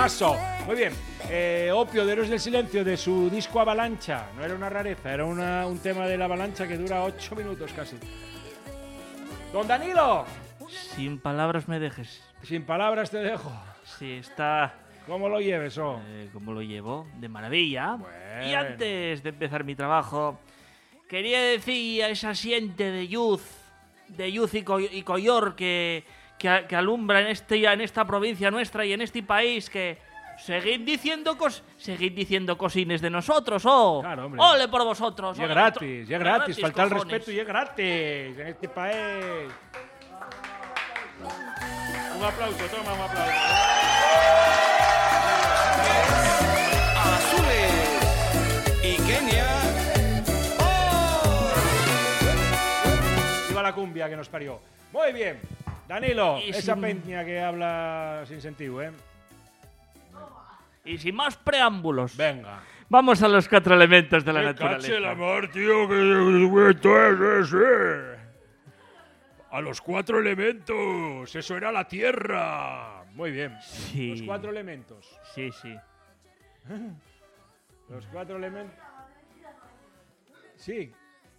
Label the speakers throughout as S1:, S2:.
S1: paso. Muy bien. Opio de Héroes del Silencio, de su disco Avalancha. No era una rareza, era un tema de la avalancha que dura 8 minutos casi. ¡Don Danilo!
S2: Sin palabras me dejes.
S1: Sin palabras te dejo.
S2: Sí, está...
S1: ¿Cómo lo lleves, oh?
S2: ¿Cómo lo llevo? De maravilla.
S1: Bueno.
S2: Y antes de empezar mi trabajo, quería decir a esa siente de Youth y Collor que alumbra en esta provincia nuestra y en este país que seguid diciendo cosines de nosotros, oh.
S1: Claro, hombre.
S2: ¡Ole por vosotros!
S1: Y es gratis, falta el respeto y es gratis en este país. Un aplauso, toma un aplauso.
S3: Azules y Kenia. ¡Oh!
S1: Viva la cumbia que nos parió. Muy bien. Danilo,
S2: Y
S1: esa
S2: sin-
S1: peña que habla sin sentido, ¿eh?
S2: Y sin más preámbulos,
S1: Venga.
S2: vamos a los 4 elementos de la
S1: Me cache el
S2: naturaleza.
S1: amor, tío, que esto es. A los 4 elementos. Eso era la tierra. Muy bien.
S2: Sí.
S1: Los 4 elementos.
S2: Sí.
S1: Los 4 elementos. Sí.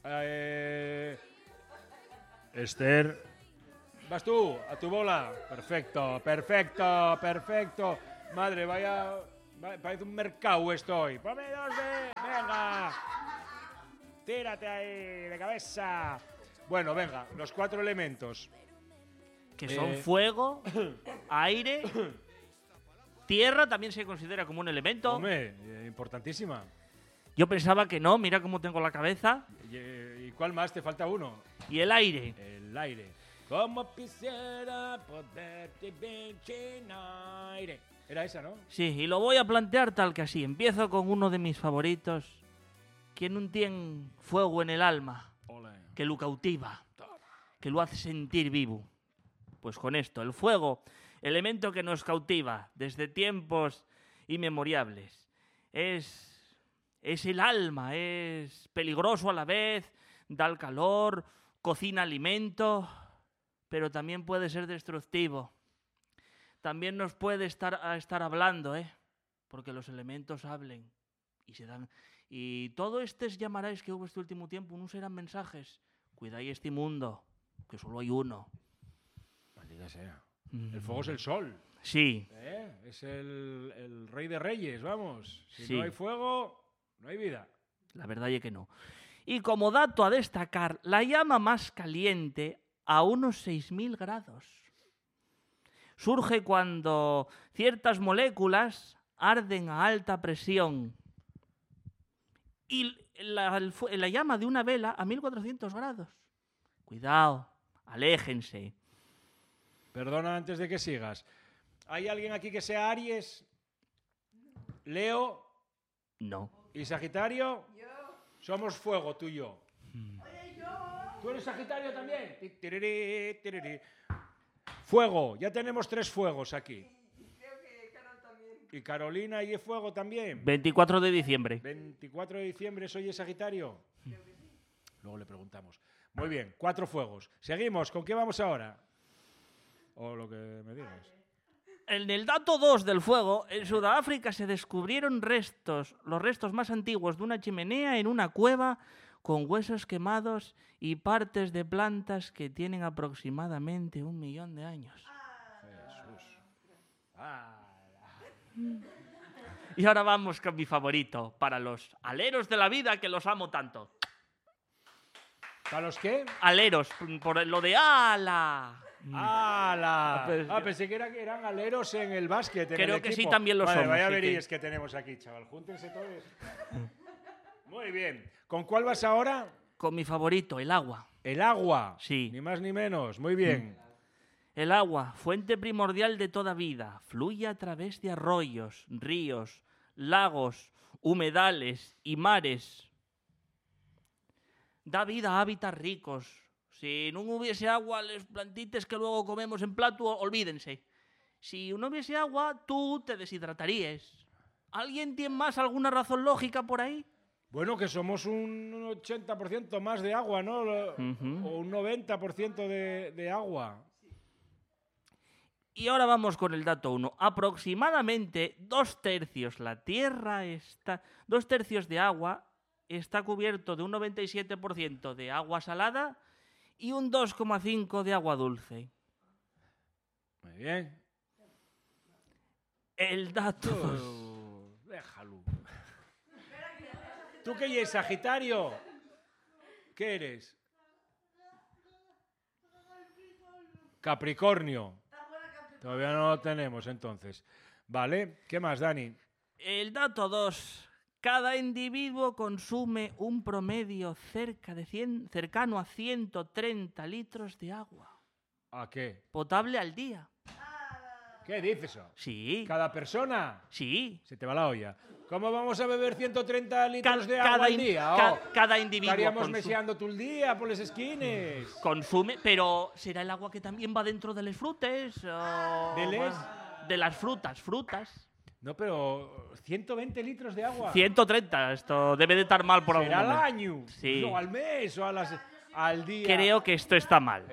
S1: Esther. Vas tú, a tu bola. Perfecto. Madre, vaya. Parece un mercado estoy. Ponme 2 de. Venga. Tírate ahí, de cabeza. Bueno, venga, los 4 elementos.
S2: Que son fuego, aire, tierra, también se considera como un elemento.
S1: Hombre, importantísima.
S2: Yo pensaba que no, mira cómo tengo la cabeza.
S1: ¿Y cuál más? Te falta uno.
S2: Y el aire.
S1: El aire. Como quisiera poderte ver sin aire. Era esa, ¿no?
S2: Sí, y lo voy a plantear tal que así. Empiezo con uno de mis favoritos. Que no tiene fuego en el alma,
S1: Ole.
S2: que lo cautiva, que lo hace sentir vivo. Pues con esto, el fuego, elemento que nos cautiva desde tiempos inmemorables. Es el alma, es peligroso a la vez, da el calor, cocina alimento, pero también puede ser destructivo. También nos puede estar hablando, porque los elementos hablen y se dan... Y todo estos llamaráis que hubo este último tiempo no serán mensajes. Cuidáis este mundo, que solo hay uno.
S1: Maldita sea. El fuego es el sol.
S2: Sí,
S1: Es el rey de reyes, vamos. Si
S2: Sí.
S1: no hay fuego, no hay vida.
S2: la verdad es que no. Y como dato a destacar, la llama más caliente a unos 6000 grados surge cuando ciertas moléculas arden a alta presión. Y la llama de una vela a 1400 grados. Cuidado, aléjense.
S1: Perdona antes de que sigas. ¿Hay alguien aquí que sea Aries? ¿Leo
S2: No.
S1: y Sagitario? Yo. Somos fuego, tú y yo. ¿Tú eres Sagitario también? Tiriri, tiriri. Fuego, ya tenemos 3 fuegos aquí. ¿Y Carolina y fuego también?
S2: 24 de diciembre.
S1: 24 de diciembre, ¿soy Sagitario? Luego le preguntamos. Muy bien, 4 fuegos. Seguimos, ¿con qué vamos ahora? O lo que me digas.
S2: En el dato 2 del fuego, en Sudáfrica se descubrieron los restos más antiguos de una chimenea en una cueva con huesos quemados y partes de plantas que tienen aproximadamente 1 millón de años.
S1: Jesús. Ah.
S2: Y ahora vamos con mi favorito, para los aleros de la vida que los amo tanto.
S1: ¿Para los qué?
S2: Aleros, por lo de ala.
S1: ¡Hala! Pensé que eran aleros en el básquet. En
S2: Creo
S1: el
S2: que
S1: equipo.
S2: sí, también lo
S1: Vale,
S2: somos,
S1: Vaya
S2: sí
S1: verías que tenemos aquí, chaval. Júntense todos. Muy bien. ¿Con cuál vas ahora?
S2: Con mi favorito, el agua.
S1: El agua.
S2: Sí.
S1: Ni más ni menos. Muy bien.
S2: El agua, fuente primordial de toda vida, fluye a través de arroyos, ríos, lagos, humedales y mares. Da vida a hábitats ricos. Si no hubiese agua, los plantites que luego comemos en plato, olvídense. Si no hubiese agua, tú te deshidratarías. ¿Alguien tiene más alguna razón lógica por ahí?
S1: Bueno, que somos un 80% más de agua, ¿no? O un 90% de agua.
S2: Y ahora vamos con el dato 1. Aproximadamente 2/3 la Tierra está... 2/3 de agua está cubierto de un 97% de agua salada y un 2,5% de agua dulce.
S1: Muy bien.
S2: El dato...
S1: Déjalo. ¿Tú qué eres, Sagitario? ¿Qué eres? Capricornio. Todavía no lo tenemos, entonces. Vale. ¿Qué más, Dani?
S2: El dato 2. Cada individuo consume un promedio cercano a 130 litros de agua
S1: ¿A qué?
S2: potable al día.
S1: ¿Qué dices eso?
S2: Sí,
S1: ¿Cada persona?
S2: sí.
S1: Se te va la olla. ¿Cómo vamos a beber 130 litros de agua
S2: Cada,
S1: al
S2: in-
S1: día?
S2: ca-
S1: Oh,
S2: cada individuo
S1: estaríamos meseando todo el día por las esquines.
S2: consume, pero ¿será el agua que también va dentro de las frutas?
S1: ¿De les?
S2: De las frutas.
S1: No, pero 120 litros de agua.
S2: 130, esto debe de estar mal por algún
S1: ¿Será al
S2: momento.
S1: año?
S2: Sí.
S1: No, al mes o al día.
S2: Creo que esto está mal.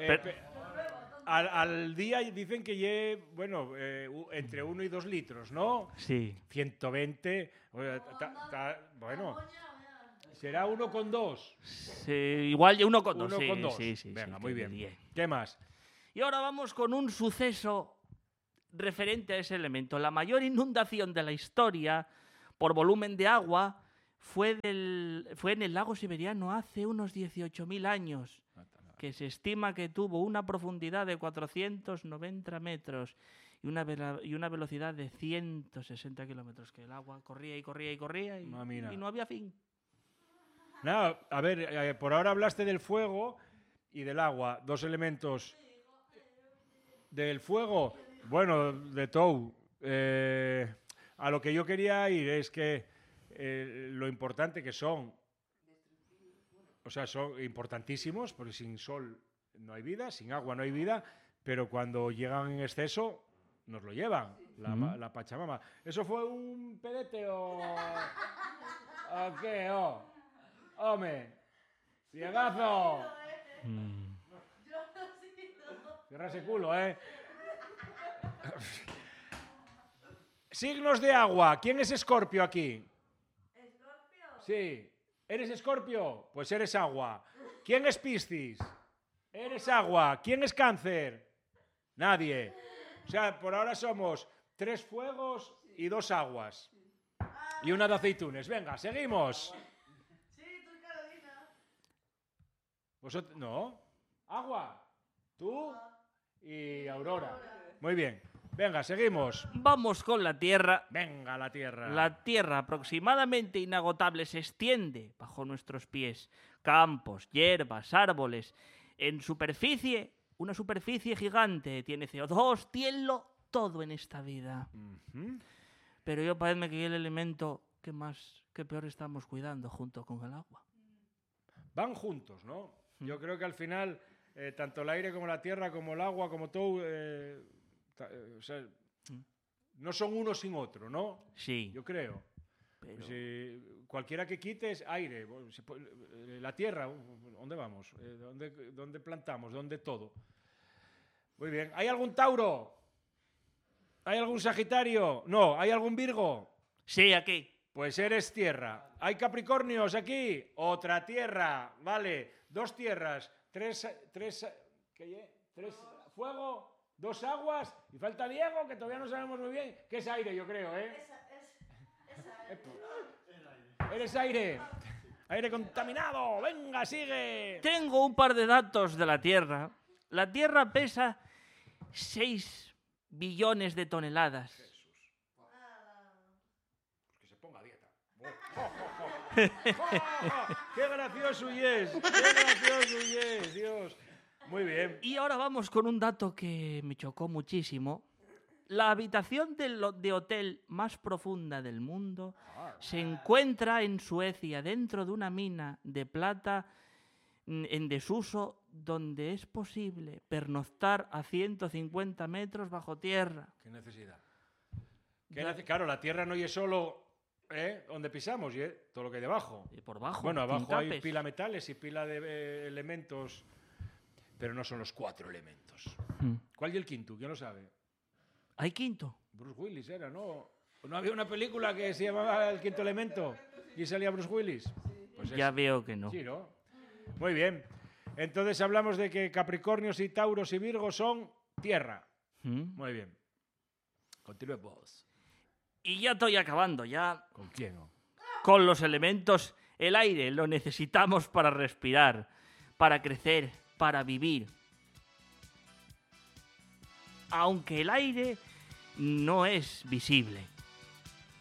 S1: Al día dicen que entre 1 y 2 litros, ¿no?
S2: Sí.
S1: 120. Bueno, será 1,2.
S2: Sí, igual ya 1,2.
S1: 1,2.
S2: Sí,
S1: Venga,
S2: sí,
S1: muy
S2: sí,
S1: bien. ¿Qué más?
S2: Y ahora vamos con un suceso referente a ese elemento. La mayor inundación de la historia por volumen de agua fue en el lago siberiano hace unos 18.000 años, que se estima que tuvo una profundidad de 490 metros y una velocidad de 160 kilómetros, que el agua corría y corría y corría y no había fin.
S1: No, a ver, por ahora hablaste del fuego y del agua, dos elementos. Del fuego, bueno, de todo. A lo que yo quería ir es que lo importante que son, o sea, son importantísimos, porque sin sol no hay vida, sin agua no hay vida, pero cuando llegan en exceso nos lo llevan, la Pachamama. ¿Eso fue un pedete o qué? ¡Hombre! ¡Ciegazo! Cierra ese culo, ¿eh? Signos de agua. ¿Quién es Escorpio aquí? ¿Escorpio? Sí. ¿Eres Escorpio? Pues eres agua. ¿Quién es Piscis? Eres agua. ¿Quién es Cáncer? Nadie. O sea, por ahora somos 3 fuegos y 2 aguas. Y una de aceitunes. Venga, seguimos.
S4: Sí, tú Carolina.
S1: ¿Vosotros? No. Agua. Tú y Aurora. Muy bien. Venga, seguimos.
S2: Vamos con la Tierra.
S1: Venga, la Tierra.
S2: La Tierra, aproximadamente inagotable, se extiende bajo nuestros pies. Campos, hierbas, árboles. En superficie, una superficie gigante. Tiene CO2, tienlo, todo en esta vida. Pero yo parece que es el elemento que peor estamos cuidando junto con el agua.
S1: Van juntos, ¿no? Yo creo que al final, tanto el aire como la tierra, como el agua, como todo, o sea, no son uno sin otro, ¿no?
S2: Sí.
S1: Yo creo.
S2: Pero...
S1: Si cualquiera que quites, aire, la tierra, ¿dónde vamos? ¿Dónde plantamos? ¿Dónde todo? Muy bien. ¿Hay algún Tauro? ¿Hay algún Sagitario? No. ¿Hay algún Virgo?
S2: Sí, aquí.
S1: Pues eres tierra. ¿Hay Capricornios aquí? Otra tierra. Vale. 2 tierras. 3 fuego, 2 aguas. Y falta Diego, que todavía no sabemos muy bien. Que es aire, yo creo, ¿eh? Eres aire. Aire contaminado. Venga, sigue.
S2: Tengo un par de datos de la Tierra. La Tierra pesa 6 billones de toneladas.
S1: Que se ponga a dieta. ¡Qué gracioso y es! ¡Qué gracioso y es! Dios. Muy bien.
S2: Y ahora vamos con un dato que me chocó muchísimo. La habitación de hotel más profunda del mundo se encuentra en Suecia, dentro de una mina de plata en desuso, donde es posible pernoctar a 150 metros bajo tierra.
S1: ¿Qué necesidad? Claro, la tierra no es solo donde pisamos, y todo lo que hay debajo.
S2: Y por bajo.
S1: Bueno, abajo hay
S2: tintapes.
S1: pila metales y pila de elementos, pero no son los 4 elementos. ¿Cuál y el quinto? ¿Quién lo sabe?
S2: ¿Hay quinto?
S1: Bruce Willis era, ¿no? ¿No había una película que se llamaba El quinto elemento y salía Bruce Willis? Pues
S2: Ya veo que no.
S1: sí, ¿no? Muy bien. Entonces hablamos de que Capricornios y Tauros y Virgos son tierra.
S2: ¿Mm?
S1: Muy bien. Continuemos.
S2: Y ya estoy acabando, ya
S1: ¿Con quién?
S2: con los elementos. El aire lo necesitamos para respirar, para crecer, para vivir. Aunque el aire no es visible.